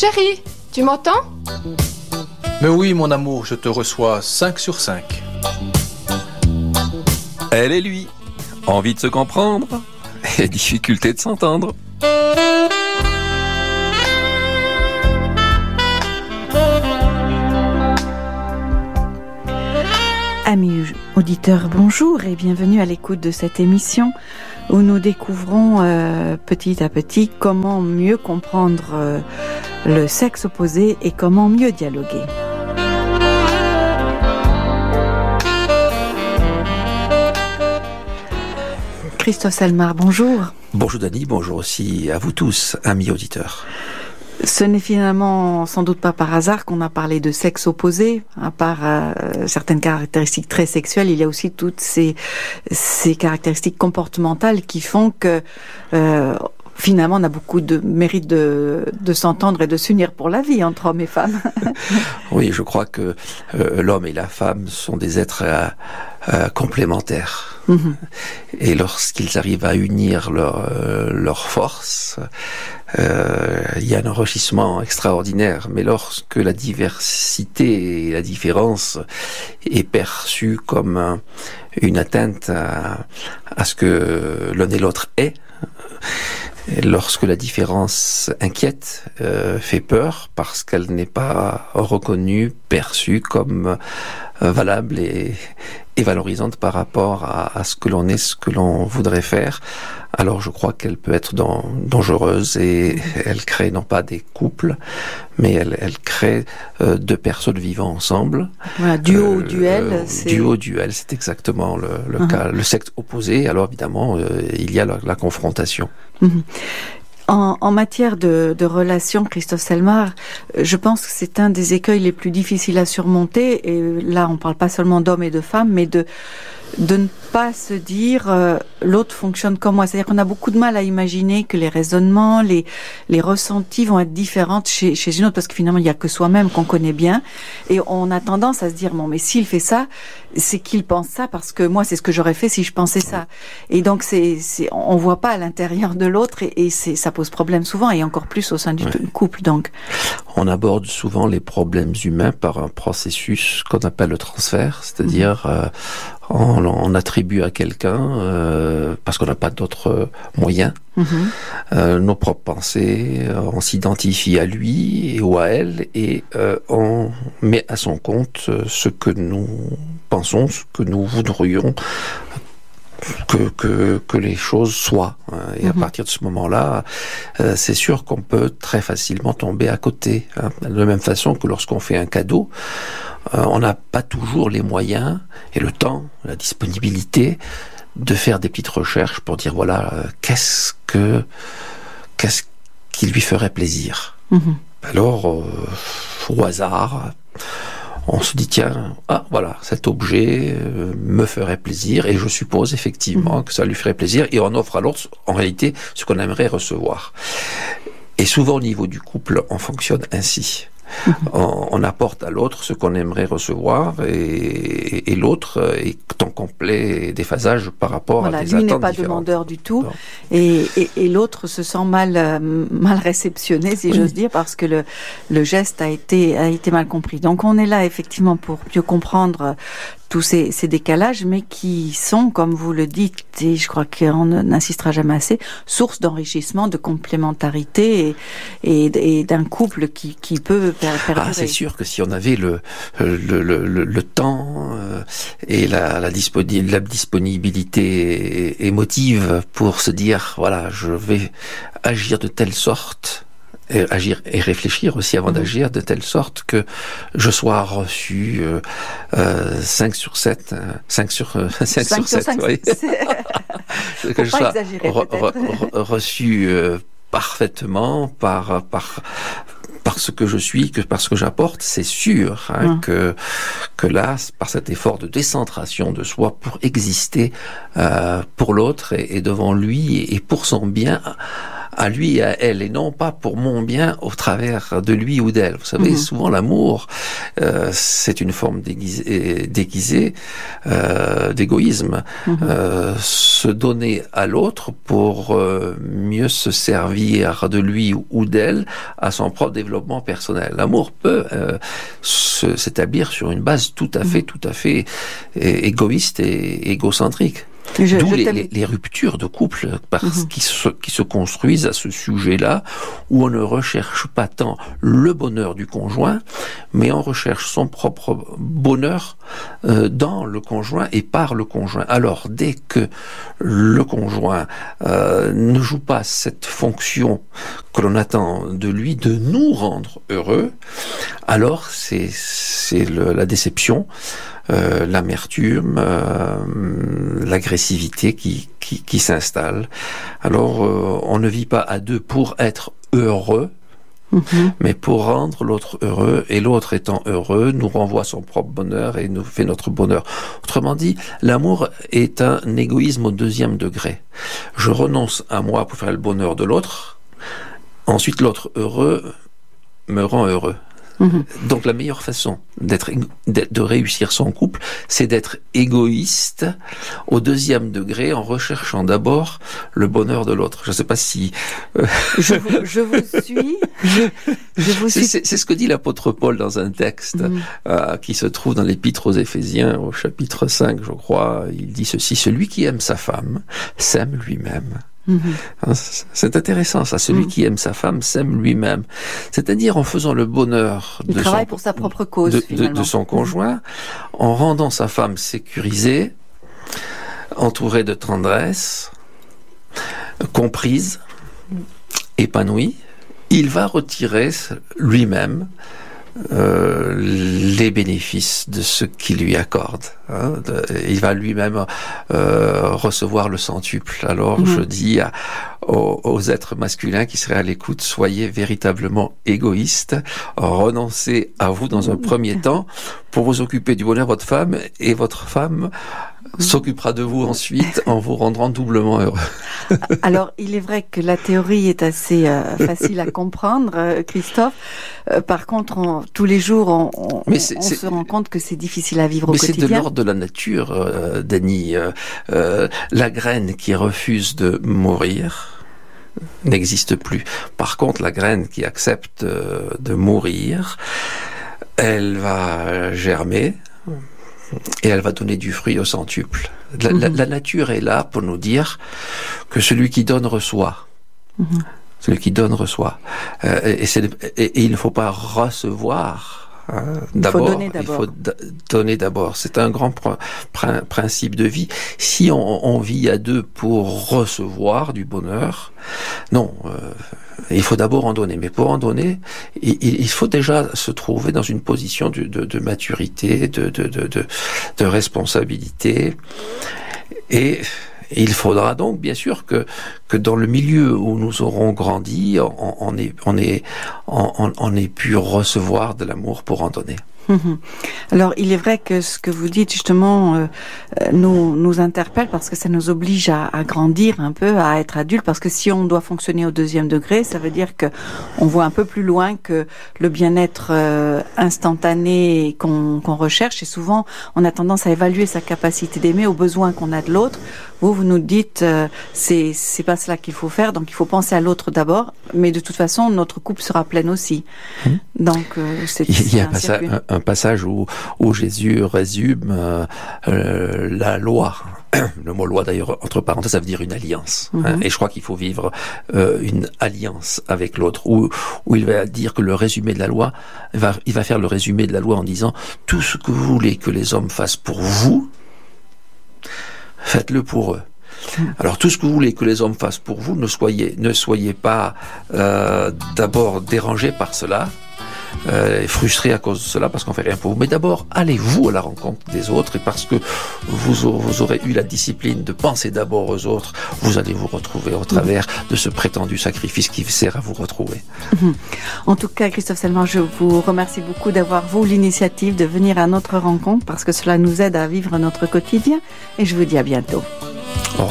Chérie, tu m'entends ? Mais oui, mon amour, je te reçois 5 sur 5. Elle et lui, envie de se comprendre et difficulté de s'entendre. Amis auditeurs, bonjour et bienvenue à l'écoute de cette émission où nous découvrons petit à petit comment mieux comprendre le sexe opposé et comment mieux dialoguer. Christophe Salmar, bonjour. Bonjour Dany, bonjour aussi à vous tous, amis auditeurs. Ce n'est finalement sans doute pas par hasard qu'on a parlé de sexe opposé. À part certaines caractéristiques très sexuelles, il y a aussi toutes ces caractéristiques comportementales qui font que finalement on a beaucoup de mérite de s'entendre et de s'unir pour la vie entre hommes et femmes. Oui, je crois que l'homme et la femme sont des êtres complémentaires. Mm-hmm. Et lorsqu'ils arrivent à unir leurs forces, il y a un enrichissement extraordinaire. Mais lorsque la diversité et la différence est perçue comme une atteinte à ce que l'un et l'autre est, lorsque la différence inquiète, fait peur parce qu'elle n'est pas reconnue, perçue comme valable et valorisante par rapport à ce que l'on est, ce que l'on voudrait faire, alors je crois qu'elle peut être dangereuse et elle crée non pas des couples, mais elle crée deux personnes vivant ensemble. Voilà, duo ou duel. Duo, duel, c'est exactement le cas. Le sexe opposé, alors évidemment, il y a la confrontation. En matière de relations, Christophe Salmar, je pense que c'est un des écueils les plus difficiles à surmonter. Et là, on ne parle pas seulement d'hommes et de femmes, mais de ne pas se dire l'autre fonctionne comme moi. C'est-à-dire qu'on a beaucoup de mal à imaginer que les raisonnements, les ressentis vont être différents chez une autre, parce que finalement, il n'y a que soi-même qu'on connaît bien. Et on a tendance à se dire, bon, mais s'il fait ça, c'est qu'il pense ça, parce que moi, c'est ce que j'aurais fait si je pensais ça. Et donc, on voit pas à l'intérieur de l'autre, et ça pose problème souvent, et encore plus au sein du couple, donc. On aborde souvent les problèmes humains par un processus qu'on appelle le transfert, c'est-à-dire, on attribue à quelqu'un, parce qu'on n'a pas d'autres moyens, nos propres pensées, on s'identifie à lui ou à elle, et on met à son compte ce que nous pensons, ce que nous voudrions que les choses soient. Et à partir de ce moment-là, c'est sûr qu'on peut très facilement tomber à côté. De la même façon que lorsqu'on fait un cadeau, on n'a pas toujours les moyens et le temps, la disponibilité de faire des petites recherches pour dire voilà, qu'est-ce qui lui ferait plaisir. Alors, au hasard, on se dit tiens, voilà, cet objet me ferait plaisir, et je suppose effectivement que ça lui ferait plaisir, et on offre à l'autre en réalité ce qu'on aimerait recevoir. Et souvent au niveau du couple, on fonctionne ainsi. On apporte à l'autre ce qu'on aimerait recevoir, et l'autre est en complet déphasage par rapport à des attentes différentes. Lui n'est pas demandeur du tout, et l'autre se sent mal réceptionné, si j'ose dire, parce que le geste a été mal compris. Donc on est là effectivement pour mieux comprendre tous ces décalages, mais qui sont, comme vous le dites, et je crois qu'on n'insistera jamais assez, source d'enrichissement, de complémentarité et d'un couple qui peut perdurer. C'est sûr que si on avait le temps et la disponibilité émotive pour se dire, voilà, je vais agir de telle sorte, et agir et réfléchir aussi avant d'agir de telle sorte que je sois reçu 5 sur 7, 5 sur 7, oui. Que je sois reçu parfaitement par ce que je suis, que par ce que j'apporte, c'est sûr que là, par cet effort de décentration de soi pour exister pour l'autre et devant lui et pour son bien, à lui et à elle, et non pas pour mon bien au travers de lui ou d'elle. Vous savez, souvent l'amour, c'est une forme déguisée d'égoïsme. Se donner à l'autre pour mieux se servir de lui ou d'elle à son propre développement personnel. L'amour peut s'établir sur une base tout à fait égoïste et égocentrique. D'où les ruptures de couple qui se construisent à ce sujet-là, où on ne recherche pas tant le bonheur du conjoint, mais on recherche son propre bonheur dans le conjoint et par le conjoint. Alors, dès que le conjoint ne joue pas cette fonction que l'on attend de lui, de nous rendre heureux, alors c'est la déception, l'amertume, l'agressivité qui s'installe. Alors, on ne vit pas à deux pour être heureux, mais pour rendre l'autre heureux, et l'autre étant heureux nous renvoie son propre bonheur et nous fait notre bonheur. Autrement dit, l'amour est un égoïsme au 2e degré. Je renonce à moi pour faire le bonheur de l'autre, ensuite l'autre heureux me rend heureux. Donc la meilleure façon de réussir son couple, c'est d'être égoïste au 2e degré en recherchant d'abord le bonheur de l'autre. Je ne sais pas si... Je vous suis. C'est ce que dit l'apôtre Paul dans un texte qui se trouve dans l'Épître aux Éphésiens, au chapitre 5, je crois. Il dit ceci: celui qui aime sa femme s'aime lui-même. C'est intéressant ça, celui qui aime sa femme s'aime lui-même, c'est-à-dire en faisant le bonheur pour sa propre cause, de son conjoint, en rendant sa femme sécurisée, entourée de tendresse, comprise, épanouie. Il va retirer lui-même les bénéfices de ce qu'il lui accorde. Il va lui-même recevoir le centuple. Alors je dis aux êtres masculins qui seraient à l'écoute: soyez véritablement égoïstes, renoncez à vous dans un premier temps pour vous occuper du bonheur de votre femme, et votre femme s'occupera de vous ensuite en vous rendant doublement heureux. Alors, il est vrai que la théorie est assez facile à comprendre, Christophe. Par contre, tous les jours, on se rend compte que c'est difficile à vivre au quotidien. Mais c'est de l'ordre de la nature, Dany. La graine qui refuse de mourir n'existe plus. Par contre, la graine qui accepte de mourir, elle va germer, et elle va donner du fruit au centuple. La nature est là pour nous dire que celui qui donne reçoit. Celui qui donne reçoit. Et il ne faut pas recevoir. Il faut donner d'abord. C'est un grand principe de vie. Si on vit à deux pour recevoir du bonheur, non. Il faut d'abord en donner. Mais pour en donner, il faut déjà se trouver dans une position de maturité, de responsabilité. Et il faudra donc, bien sûr, que dans le milieu où nous aurons grandi, on ait pu recevoir de l'amour pour en donner. Alors, il est vrai que ce que vous dites, justement, nous interpelle, parce que ça nous oblige à grandir un peu, à être adulte, parce que si on doit fonctionner au 2e degré, ça veut dire que on voit un peu plus loin que le bien-être instantané qu'on recherche, et souvent, on a tendance à évaluer sa capacité d'aimer aux besoins qu'on a de l'autre. Vous nous dites, c'est pas cela qu'il faut faire, donc il faut penser à l'autre d'abord, mais de toute façon, notre couple sera plein aussi. Donc, il y a un passage où Jésus résume la loi. Le mot loi, d'ailleurs, entre parenthèses, ça veut dire une alliance. Et je crois qu'il faut vivre une alliance avec l'autre, où il va dire que le résumé de la loi, il va faire le résumé de la loi en disant: tout ce que vous voulez que les hommes fassent pour vous, faites-le pour eux. Alors tout ce que vous voulez que les hommes fassent pour vous, ne soyez pas d'abord dérangés par cela, frustrés à cause de cela, parce qu'on fait rien pour vous. Mais d'abord, allez-vous à la rencontre des autres, et parce que vous aurez eu la discipline de penser d'abord aux autres, vous allez vous retrouver au travers de ce prétendu sacrifice qui sert à vous retrouver. En tout cas, Christophe Selmar, je vous remercie beaucoup d'avoir, vous, l'initiative de venir à notre rencontre, parce que cela nous aide à vivre notre quotidien, et je vous dis à bientôt. Au revoir.